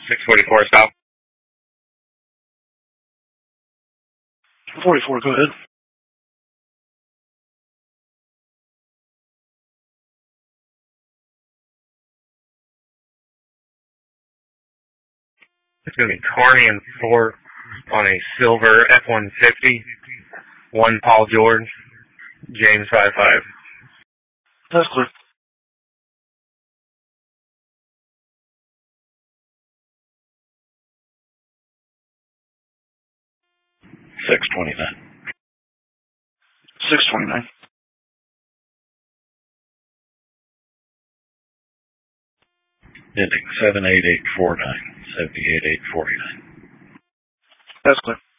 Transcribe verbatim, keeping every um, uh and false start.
six forty-four south. forty-four, go ahead. It's going to be Carney and four on a silver F one fifty, one Paul George, James five five. That's clear. six twenty-nine. six twenty-nine. Ending seven eight eight four nine, seventy-eight eight forty-nine. That's clear.